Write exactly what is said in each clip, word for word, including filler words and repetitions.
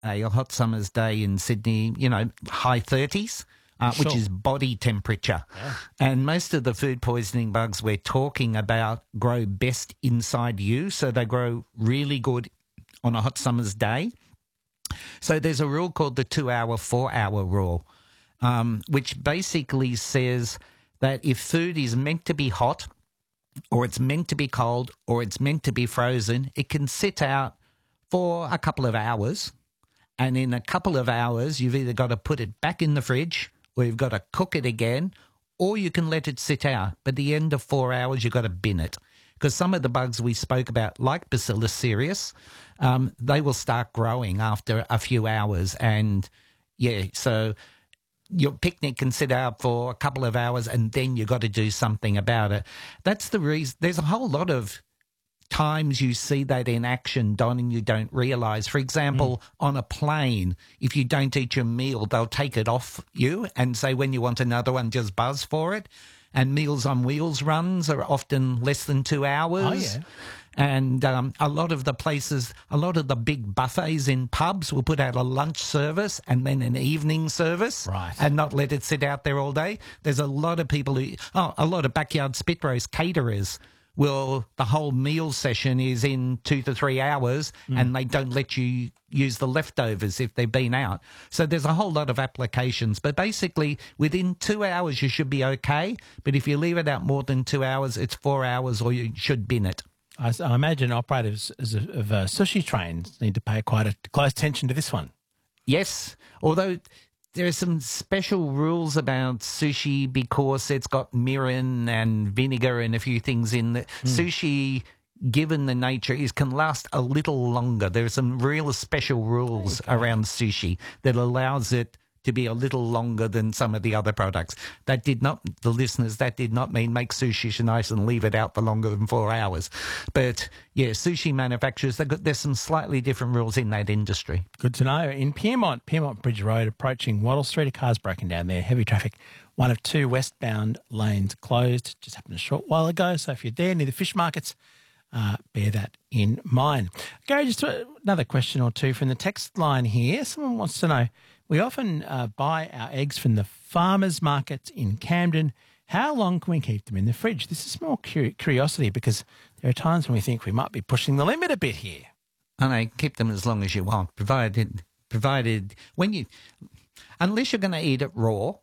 a hot summer's day in Sydney, you know, high thirties. Uh, Sure. which is body temperature. Yeah. And most of the food poisoning bugs we're talking about grow best inside you, so they grow really good on a hot summer's day. So there's a rule called the two-hour, four-hour rule, um, which basically says that if food is meant to be hot or it's meant to be cold or it's meant to be frozen, it can sit out for a couple of hours. And in a couple of hours, you've either got to put it back in the fridge or you've got to cook it again, or you can let it sit out. But at the end of four hours, you've got to bin it. Because some of the bugs we spoke about, like Bacillus cereus, um, they will start growing after a few hours. And, yeah, so your picnic can sit out for a couple of hours and then you've got to do something about it. That's the reason. There's a whole lot of times you see that in action, Don, and you don't realise. For example, mm. on a plane, if you don't eat your meal, they'll take it off you and say when you want another one, just buzz for it. And Meals on Wheels runs are often less than two hours. Oh, yeah. And um, a lot of the places, a lot of the big buffets in pubs will put out a lunch service and then an evening service, right, and not let it sit out there all day. There's a lot of people who, oh, a lot of backyard spit roast caterers. Well, the whole meal session is in two to three hours mm. and they don't let you use the leftovers if they've been out. So there's a whole lot of applications. But basically, within two hours, you should be okay. But if you leave it out more than two hours, it's four hours or you should bin it. I, I imagine operators of uh, sushi trains need to pay quite a close attention to this one. Yes, although there are some special rules about sushi because it's got mirin and vinegar and a few things in it. Mm. Sushi, given the nature, is can last a little longer. There are some real special rules okay. around sushi that allows it to be a little longer than some of the other products. That did not, the listeners, that did not mean make sushi nice and leave it out for longer than four hours. But yeah, sushi manufacturers, got, there's some slightly different rules in that industry. Good to know. In Pyrmont, Pyrmont Bridge Road, approaching Wattle Street, a car's broken down there, heavy traffic. One of two westbound lanes closed, just happened a short while ago. So if you're there near the fish markets, uh, bear that in mind. Gary, just another question or two from the text line here. Someone wants to know, we often uh, buy our eggs from the farmers markets in Camden. How long can we keep them in the fridge? This is more cur- curiosity because there are times when we think we might be pushing the limit a bit here. I know, keep them as long as you want, provided, provided when you, unless you're going to eat it raw,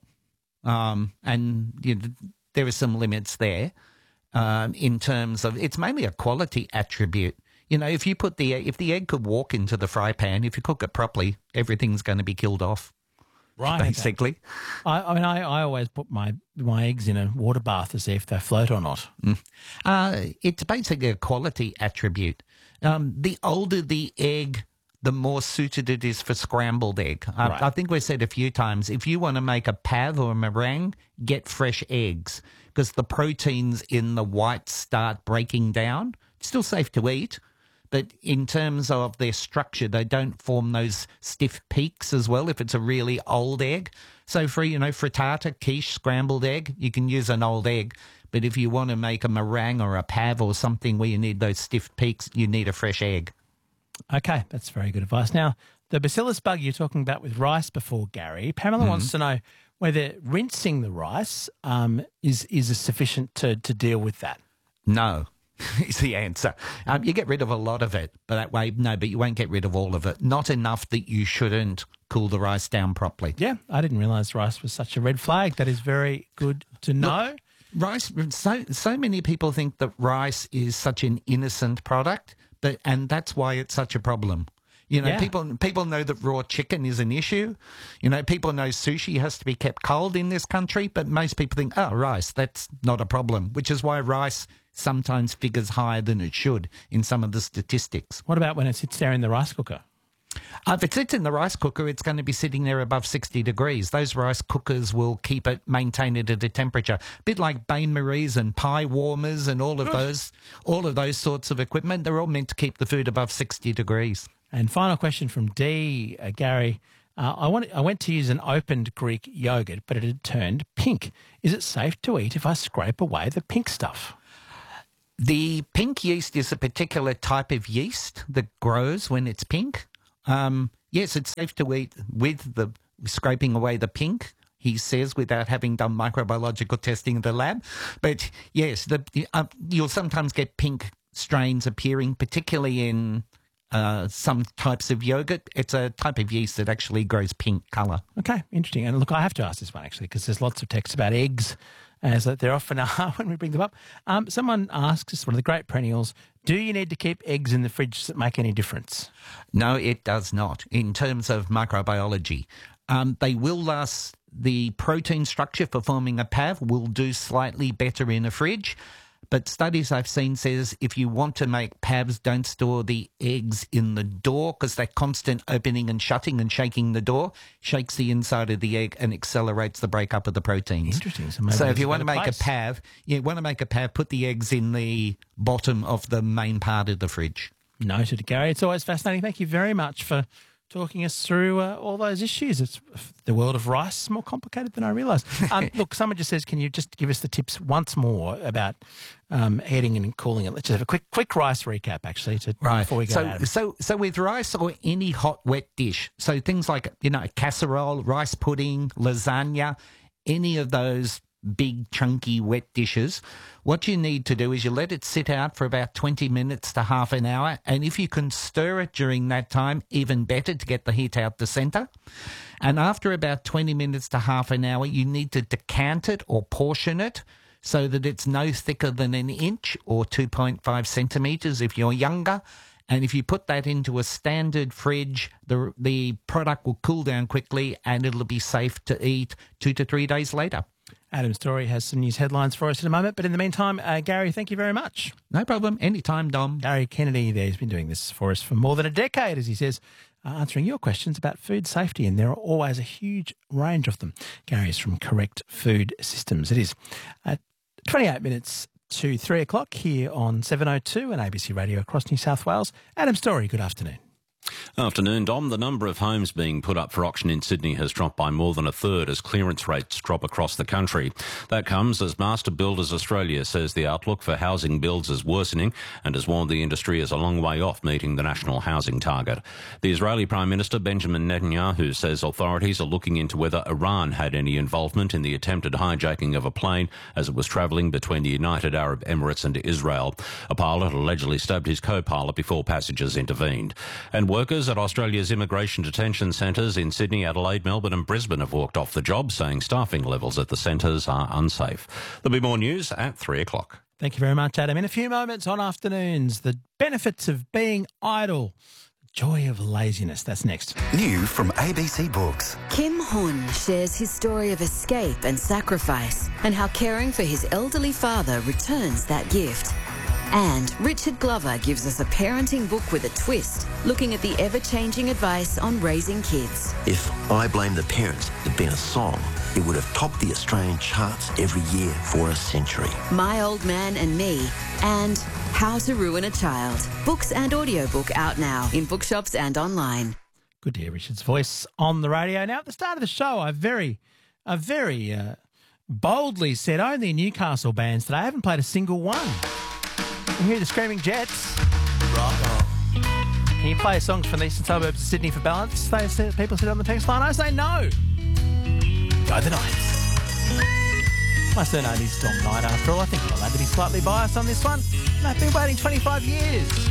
um, and you know, there are some limits there um, in terms of, it's mainly a quality attribute. You know, if you put the if the egg could walk into the fry pan, if you cook it properly, everything's going to be killed off. Right, basically. Okay. I, I mean, I, I always put my my eggs in a water bath to see if they float or not. Mm. Uh, it's basically a quality attribute. Um, the older the egg, the more suited it is for scrambled egg. I, right. I think we've said a few times, if you want to make a pav or a meringue, get fresh eggs because the proteins in the whites start breaking down. It's still safe to eat. But in terms of their structure, they don't form those stiff peaks as well if it's a really old egg. So for, you know, frittata, quiche, scrambled egg, you can use an old egg. But if you want to make a meringue or a pav or something where you need those stiff peaks, you need a fresh egg. Okay, that's very good advice. Now, the bacillus bug you're talking about with rice before, Gary, Pamela mm-hmm. wants to know whether rinsing the rice um, is, is sufficient to, to deal with that. No. Is the answer. Um, you get rid of a lot of it, but that way, no, but you won't get rid of all of it. Not enough that you shouldn't cool the rice down properly. Yeah, I didn't realise rice was such a red flag. That is very good to know. Look, rice, so, so many people think that rice is such an innocent product, but and that's why it's such a problem. You know, yeah. people people know that raw chicken is an issue. You know, people know sushi has to be kept cold in this country, but most people think, oh, rice, that's not a problem, which is why rice sometimes figures higher than it should in some of the statistics. What about when it sits there in the rice cooker? Uh, if it sits in the rice cooker, it's going to be sitting there above sixty degrees. Those rice cookers will keep it, maintain it at a temperature. A bit like bain-maries and pie warmers and all of those, all of those sorts of equipment. They're all meant to keep the food above sixty degrees. And final question from D, uh, Gary. Uh, I, want, I went to use an opened Greek yogurt, but it had turned pink. Is it safe to eat if I scrape away the pink stuff? The pink yeast is a particular type of yeast that grows when it's pink. Um, yes, it's safe to eat with the scraping away the pink, he says, without having done microbiological testing in the lab. But yes, the, uh, you'll sometimes get pink strains appearing, particularly in uh, some types of yogurt. It's a type of yeast that actually grows pink colour. Okay, interesting. And look, I have to ask this one actually because there's lots of texts about eggs, as there often are when we bring them up. Um, someone asks, this is one of the great perennials, do you need to keep eggs in the fridge? Does it make any difference? No, it does not in terms of microbiology. Um, they will last. The protein structure for forming a P A V will do slightly better in a fridge, but studies I've seen says if you want to make P A Vs, don't store the eggs in the door because that constant opening and shutting and shaking the door shakes the inside of the egg and accelerates the breakup of the proteins. Interesting. So, so if you want to make place. a P A V, you want to make a P A V, put the eggs in the bottom of the main part of the fridge. Noted, Gary. It's always fascinating. Thank you very much for talking us through uh, all those issues. It's the world of rice is more complicated than I realised. Um, look, someone just says, can you just give us the tips once more about um, heating and cooling it? Let's just have a quick quick rice recap, actually, to, right. before we go so, out. So, so with rice or any hot, wet dish, so things like, you know, casserole, rice pudding, lasagna, any of those big, chunky, wet dishes, what you need to do is you let it sit out for about twenty minutes to half an hour, and if you can stir it during that time, even better to get the heat out the centre. And after about twenty minutes to half an hour, you need to decant it or portion it so that it's no thicker than an inch or two point five centimetres if you're younger. And if you put that into a standard fridge, the the product will cool down quickly and it'll be safe to eat two to three days later. Adam Story has some news headlines for us in a moment. But in the meantime, uh, Gary, thank you very much. No problem. Anytime, Dom. Gary Kennedy there. He's been doing this for us for more than a decade, as he says, uh, answering your questions about food safety. And there are always a huge range of them. Gary is from Correct Food Systems. It is uh, twenty-eight minutes to three o'clock here on seven oh two and A B C Radio across New South Wales. Adam Story, good afternoon. Afternoon, Dom. The number of homes being put up for auction in Sydney has dropped by more than a third as clearance rates drop across the country. That comes as Master Builders Australia says the outlook for housing builds is worsening and has warned the industry is a long way off meeting the national housing target. The Israeli Prime Minister Benjamin Netanyahu says authorities are looking into whether Iran had any involvement in the attempted hijacking of a plane as it was travelling between the United Arab Emirates and Israel. A pilot allegedly stabbed his co-pilot before passengers intervened. And workers at Australia's immigration detention centres in Sydney, Adelaide, Melbourne and Brisbane have walked off the job, saying staffing levels at the centres are unsafe. There'll be more news at three o'clock. Thank you very much, Adam. In a few moments on Afternoons, the benefits of being idle, the joy of laziness. That's next. New from A B C Books. Kim Hun shares his story of escape and sacrifice and how caring for his elderly father returns that gift. And Richard Glover gives us a parenting book with a twist, looking at the ever-changing advice on raising kids. If I Blame the Parents had been a song, it would have topped the Australian charts every year for a century. My Old Man and Me and How to Ruin a Child. Books and audiobook out now in bookshops and online. Good to hear Richard's voice on the radio. Now, at the start of the show, I very, I very uh, boldly said only Newcastle bands today. I haven't played a single one. You hear the Screaming Jets. Right on. Can you play songs from the eastern suburbs of Sydney for balance? They said, people said on the text line. I say no. Go the Knights. My surname is Dom Knight, after all. I think I'm allowed to be slightly biased on this one. And I've been waiting twenty-five years.